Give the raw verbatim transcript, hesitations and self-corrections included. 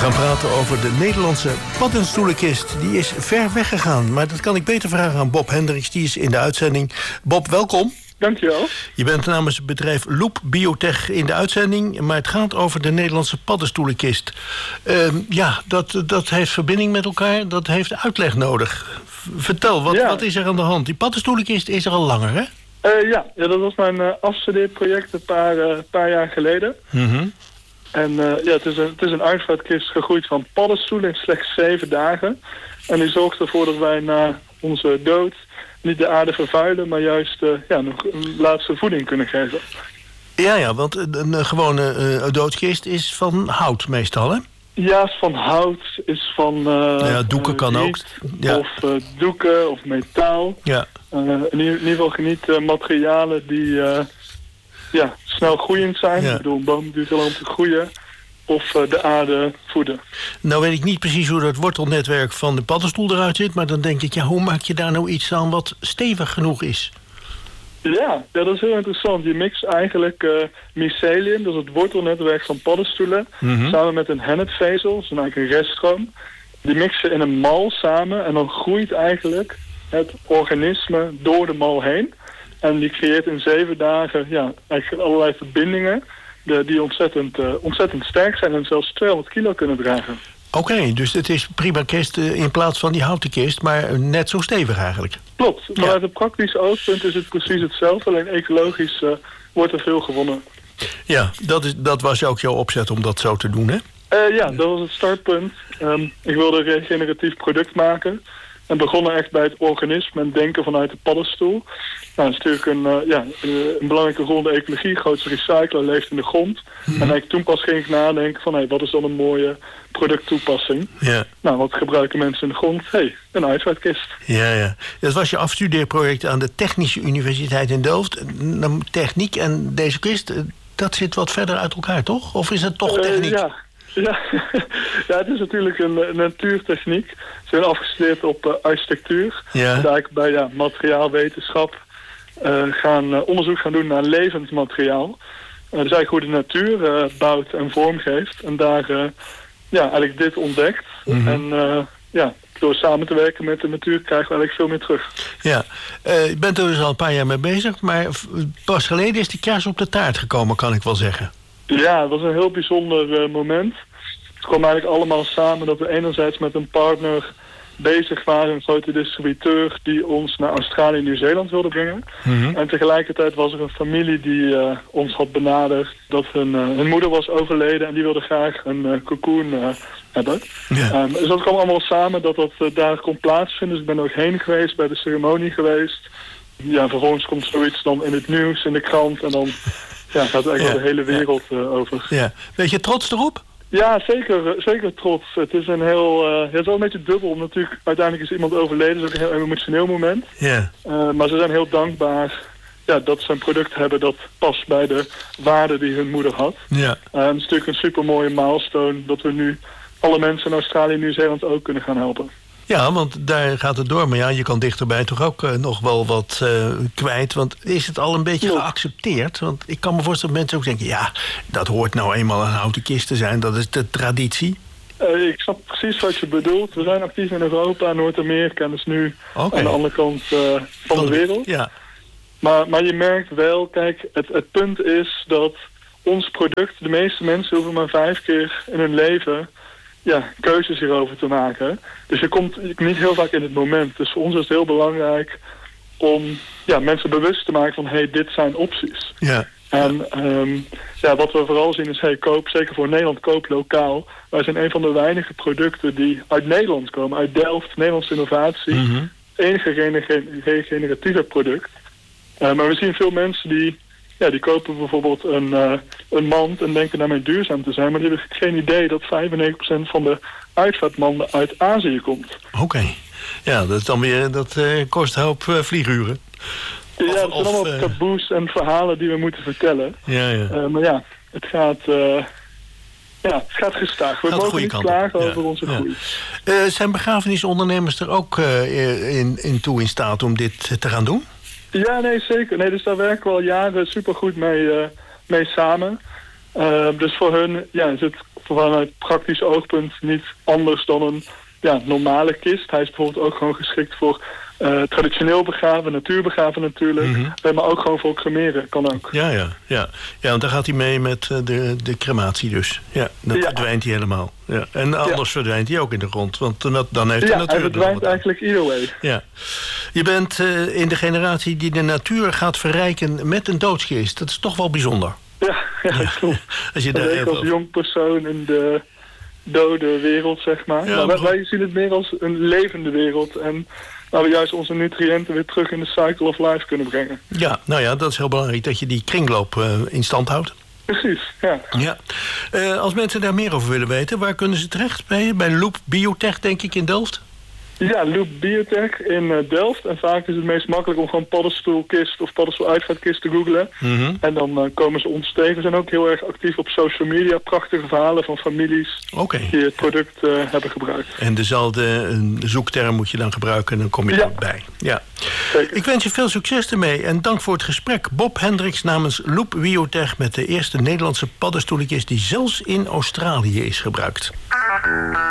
gaan praten over de Nederlandse paddenstoelenkist. Die is ver weggegaan, maar dat kan ik beter vragen aan Bob Hendricks. Die is in de uitzending. Bob, welkom. Dankjewel. Je bent namens het bedrijf Loop Biotech in de uitzending, maar het gaat over de Nederlandse paddenstoelenkist. Uh, ja, dat, dat heeft verbinding met elkaar, dat heeft uitleg nodig. Vertel, wat, ja. wat is er aan de hand? Die paddenstoelenkist is er al langer, hè? Uh, ja. ja, dat was mijn uh, afstudeerproject een paar, uh, paar jaar geleden. Mm-hmm. En uh, ja, het is een, het is een uitvaartkist gegroeid van paddenstoelen in slechts zeven dagen. En die zorgt ervoor dat wij na onze dood niet de aarde vervuilen, maar juist uh, ja, nog een laatste voeding kunnen geven. Ja, ja, want een, een gewone uh, doodkist is van hout meestal, hè? Ja, is van hout, is van uh, ja, doeken kan uh, ook. Ja. Of uh, doeken of metaal. Ja. Uh, in, in ieder geval geniet uh, materialen die uh, ja, snel groeiend zijn. Ja. Ik bedoel, een boom duurt heel lang om te groeien. Of uh, de aarde voeden. Nou weet ik niet precies hoe dat wortelnetwerk van de paddenstoel eruit zit, maar dan denk ik, ja, hoe maak je daar nou iets aan wat stevig genoeg is? Ja, ja, dat is heel interessant. Je mixt eigenlijk uh, mycelium, dat is het wortelnetwerk van paddenstoelen, mm-hmm. samen met een hennepvezel, dat is eigenlijk een reststroom. Die mixen in een mal samen en dan groeit eigenlijk het organisme door de mal heen. En die creëert in zeven dagen ja, eigenlijk allerlei verbindingen de, die ontzettend, uh, ontzettend sterk zijn en zelfs tweehonderd kilo kunnen dragen. Oké, okay, dus het is prima kist uh, in plaats van die houten kist, maar net zo stevig eigenlijk. Klopt. Vanuit ja. het praktische oogpunt is het precies hetzelfde, alleen ecologisch uh, wordt er veel gewonnen. Ja, dat, is, dat was ook jouw opzet om dat zo te doen, hè? Uh, ja, dat was het startpunt. Um, ik wilde een regeneratief product maken. En begonnen echt bij het organisme en denken vanuit de paddenstoel. Nou, dat is natuurlijk een, uh, ja, een belangrijke rol in de ecologie. Grootste recycler leeft in de grond. Mm-hmm. En eigenlijk toen pas ging ik nadenken van, hey, wat is dan een mooie producttoepassing? Ja. Nou, wat gebruiken mensen in de grond? Hé, hey, een uitvaartkist. Ja, ja. Dat was je afstudeerproject aan de Technische Universiteit in Delft. Techniek en deze kist, dat zit wat verder uit elkaar, toch? Of is het toch techniek? Uh, ja. Ja. ja, het is natuurlijk een, een natuurtechniek. Ze zijn afgestudeerd op uh, architectuur. Ja. En eigenlijk bij ja, materiaalwetenschap uh, gaan uh, onderzoek gaan doen naar levend materiaal. Uh, dus eigenlijk hoe de natuur uh, bouwt en vorm geeft. En daar uh, ja, eigenlijk dit ontdekt. Mm-hmm. En uh, ja, door samen te werken met de natuur krijgen we eigenlijk veel meer terug. Ja, uh, je bent er dus al een paar jaar mee bezig. Maar pas geleden is die kaas op de taart gekomen, kan ik wel zeggen. Ja, het was een heel bijzonder uh, moment. Het kwam eigenlijk allemaal samen dat we enerzijds met een partner bezig waren, een grote distributeur die ons naar Australië en Nieuw-Zeeland wilde brengen. Mm-hmm. En tegelijkertijd was er een familie die uh, ons had benaderd dat hun, uh, hun moeder was overleden en die wilde graag een uh, cocoon uh, hebben. Yeah. Um, dus dat kwam allemaal samen dat dat uh, daar kon plaatsvinden. Dus ik ben er ook heen geweest, bij de ceremonie geweest. Ja, vervolgens komt zoiets dan in het nieuws, in de krant en dan ja, gaat eigenlijk ja. de hele wereld uh, over. Ja. Weet je trots erop? Ja, zeker, zeker trots. Het is een heel, uh, het is wel een beetje dubbel. Natuurlijk, uiteindelijk is iemand overleden, dat is ook een heel emotioneel moment. Ja. Uh, maar ze zijn heel dankbaar ja, dat ze een product hebben dat past bij de waarden die hun moeder had. Ja. Uh, het is natuurlijk een super mooie milestone dat we nu alle mensen in Australië en Nieuw-Zeeland ook kunnen gaan helpen. Ja, want daar gaat het door. Maar ja, je kan dichterbij toch ook uh, nog wel wat uh, kwijt. Want is het al een beetje ja. geaccepteerd? Want ik kan me voorstellen dat mensen ook denken, ja, dat hoort nou eenmaal een houten kist te zijn. Dat is de traditie. Uh, ik snap precies wat je bedoelt. We zijn actief in Europa, Noord-Amerika en dus nu okay. aan de andere kant uh, van de wereld. Ja. Maar, maar je merkt wel, kijk, het, het punt is dat ons product, de meeste mensen hoeven maar vijf keer in hun leven ja, keuzes hierover te maken. Dus je komt niet heel vaak in het moment. Dus voor ons is het heel belangrijk om ja, mensen bewust te maken van, hé, hey, dit zijn opties. Ja. En um, ja, wat we vooral zien is, hey, koop, zeker voor Nederland, koop lokaal. Wij zijn een van de weinige producten die uit Nederland komen, uit Delft, Nederlandse innovatie. Mm-hmm. Enige regeneratieve product. Uh, maar we zien veel mensen die, ja, die kopen bijvoorbeeld een, uh, een mand en denken daarmee duurzaam te zijn. Maar die hebben geen idee dat vijfennegentig procent van de uitvaartmanden uit Azië komt. Oké. Okay. Ja, dat, is dan weer, dat uh, kost een hoop uh, vlieguren. Ja, dat zijn allemaal uh, taboes en verhalen die we moeten vertellen. Ja, ja. Uh, maar ja, het gaat, uh, ja, het gaat gestaag. We gaat mogen niet klagen ja. over onze ja. groei. Uh, zijn begrafenisondernemers er ook uh, in, in toe in staat om dit te gaan doen? Ja, nee, zeker. Nee, dus daar werken we al jaren supergoed mee, uh, mee samen. Uh, dus voor hun ja, is het vanuit praktisch oogpunt niet anders dan een ja, normale kist. Hij is bijvoorbeeld ook gewoon geschikt voor uh, traditioneel begraven, natuurbegraven natuurlijk. Mm-hmm. uh, maar ook gewoon voor cremeren, kan ook. Ja, ja, ja. ja want daar gaat hij mee met uh, de, de crematie dus. Ja, dan ja. verdwijnt hij helemaal. Ja. En anders ja. verdwijnt hij ook in de grond, want dan, dan heeft ja, de natuur... hij verdwijnt eigenlijk either way. Ja. Je bent uh, in de generatie die de natuur gaat verrijken met een doodskist. Dat is toch wel bijzonder. Ja, ja, ja. klopt. Als je daar als jong persoon in de dode wereld, zeg maar. Ja, maar wij, wij zien het meer als een levende wereld. En waar we juist onze nutriënten weer terug in de cycle of life kunnen brengen. Ja, nou ja, dat is heel belangrijk dat je die kringloop uh, in stand houdt. Precies, ja. ja. Uh, als mensen daar meer over willen weten, waar kunnen ze terecht? Bij, bij Loop Biotech, denk ik, in Delft? Ja, Loop Biotech in uh, Delft. En vaak is het meest makkelijk om gewoon paddenstoelkist of paddenstoeluitvaartkist te googlen. Mm-hmm. En dan uh, komen ze ons tegen. We zijn ook heel erg actief op social media. Prachtige verhalen van families okay. die het product uh, hebben gebruikt. En dezelfde uh, zoekterm moet je dan gebruiken en dan kom je ja. erbij. Ja. Zeker. Ik wens je veel succes ermee en dank voor het gesprek. Bob Hendricks namens Loop Biotech met de eerste Nederlandse paddenstoelenkist die zelfs in Australië is gebruikt.